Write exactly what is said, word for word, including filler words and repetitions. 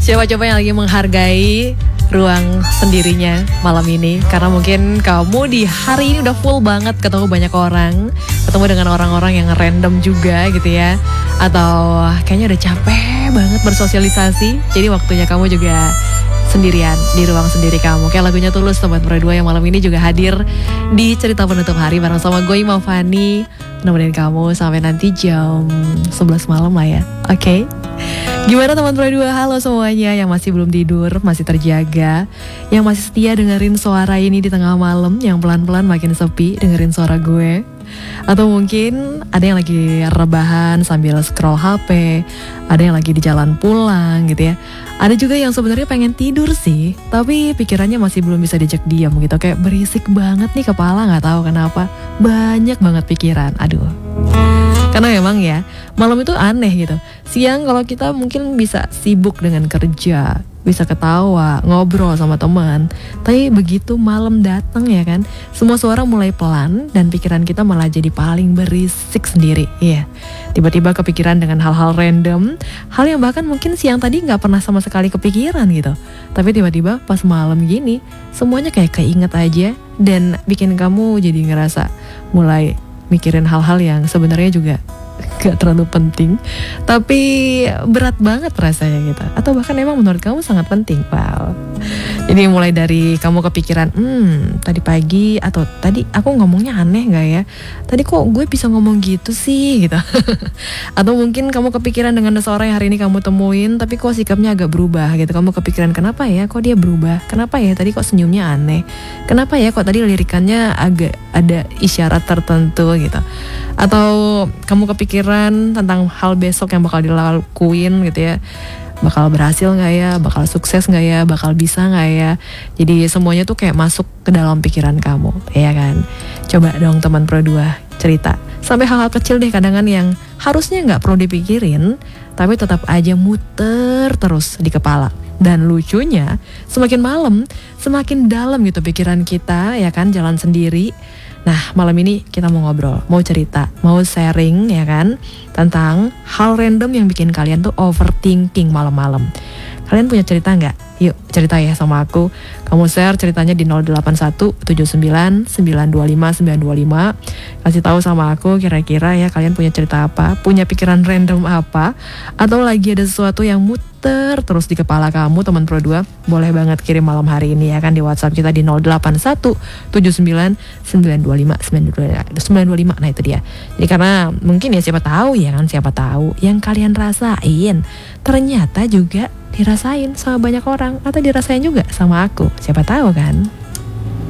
Siapa coba yang lagi menghargai ruang sendirinya malam ini, karena mungkin kamu di hari ini udah full banget ketemu banyak orang, ketemu dengan orang-orang yang random juga gitu ya, atau kayaknya udah capek banget bersosialisasi, jadi waktunya kamu juga sendirian di ruang sendiri kamu. Kayak lagunya Tulus Sobat Pro dua yang malam ini juga hadir di cerita penutup hari bareng sama gue Ima Fani, nemenin kamu sampai nanti jam sebelas malam lah ya. Oke, okay? Gimana teman Pro dua? Halo semuanya yang masih belum tidur, masih terjaga, yang masih setia dengerin suara ini di tengah malam, yang pelan-pelan makin sepi dengerin suara gue. Atau mungkin ada yang lagi rebahan sambil scroll H P, ada yang lagi di jalan pulang gitu ya. Ada juga yang sebenarnya pengen tidur sih, tapi pikirannya masih belum bisa diajak diam gitu. Kayak berisik banget nih kepala, gak tahu kenapa. Banyak banget pikiran, aduh. Karena memang ya, malam itu aneh gitu. Siang kalau kita mungkin bisa sibuk dengan kerja, bisa ketawa, ngobrol sama teman. Tapi begitu malam datang ya kan, semua suara mulai pelan dan pikiran kita malah jadi paling berisik sendiri. Iya, tiba-tiba kepikiran dengan hal-hal random, hal yang bahkan mungkin siang tadi gak pernah sama sekali kepikiran gitu. Tapi tiba-tiba pas malam gini, semuanya kayak keinget aja dan bikin kamu jadi ngerasa mulai mikirin hal-hal yang sebenarnya juga gak terlalu penting, tapi berat banget rasanya gitu. Atau bahkan emang menurut kamu sangat penting. Wow. Jadi mulai dari kamu kepikiran, hmm tadi pagi atau tadi aku ngomongnya aneh gak ya? Tadi kok gue bisa ngomong gitu sih gitu. Atau mungkin kamu kepikiran dengan seseorang yang hari ini kamu temuin, tapi kok sikapnya agak berubah gitu. Kamu kepikiran kenapa ya kok dia berubah? Kenapa ya tadi kok senyumnya aneh? Kenapa ya kok tadi lirikannya agak ada isyarat tertentu gitu. Atau kamu kepikiran tentang hal besok yang bakal dilakuin gitu ya, bakal berhasil gak ya, bakal sukses gak ya, bakal bisa gak ya. Jadi semuanya tuh kayak masuk ke dalam pikiran kamu, ya kan. Coba dong teman Pro dua cerita, sampai hal-hal kecil deh kadangan yang harusnya gak perlu dipikirin, tapi tetap aja muter terus di kepala. Dan lucunya, semakin malam, semakin dalam gitu pikiran kita, ya kan, jalan sendiri. Nah, malam ini kita mau ngobrol, mau cerita, mau sharing ya kan, tentang hal random yang bikin kalian tuh overthinking malam-malam. Kalian punya cerita nggak? Yuk cerita ya sama aku. Kamu share ceritanya di nol delapan satu tujuh sembilan sembilan dua lima sembilan dua lima. Kasih tahu sama aku kira-kira ya kalian punya cerita apa, punya pikiran random apa, atau lagi ada sesuatu yang muter terus di kepala kamu teman Pro dua. Boleh banget kirim malam hari ini ya kan di WhatsApp kita di nol delapan satu tujuh sembilan sembilan dua lima sembilan dua lima. Nah itu dia. Jadi karena mungkin ya siapa tahu ya kan, siapa tahu yang kalian rasain ternyata juga dirasain sama banyak orang, atau dirasain juga sama aku, siapa tahu kan.